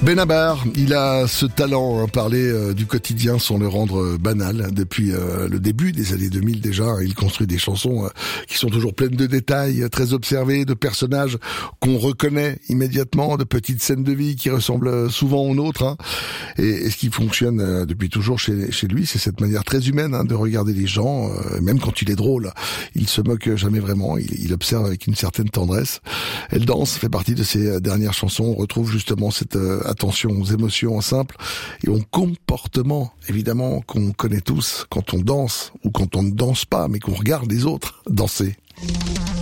Benabar, il a ce talent, parler du quotidien sans le rendre banal. Depuis le début des années 2000 déjà, il construit des chansons qui sont toujours pleines de détails, très observés, de personnages qu'on reconnaît immédiatement, de petites scènes de vie qui ressemblent souvent aux nôtres. Et ce qui fonctionne depuis toujours chez lui, c'est cette manière très humaine de regarder les gens, même quand il est drôle. Il se moque jamais vraiment, il observe avec une certaine tendresse. Elle danse, fait partie de ses dernières chansons. On retrouve justement cette attention aux émotions simples et au comportement, évidemment, qu'on connaît tous quand on danse ou quand on ne danse pas, mais qu'on regarde les autres danser.